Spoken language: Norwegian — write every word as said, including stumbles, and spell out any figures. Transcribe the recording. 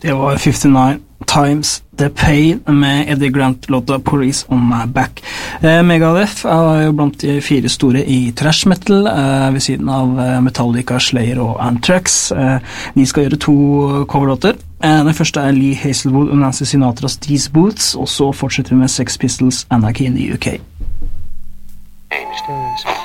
Det var fifty-nine Times The Pain med Eddie Grant-låta Police on My Back. Eh, Megadeth er jo blant de fire store i thrash metal, eh, ved siden av Metallica, Slayer og Anthrax. Eh, de skal gjøre to coverlåter. Eh, den første er Lee Hazelwood og Nancy Sinatras These Boots, og så fortsetter vi med Sex Pistols Anarchy in the U K.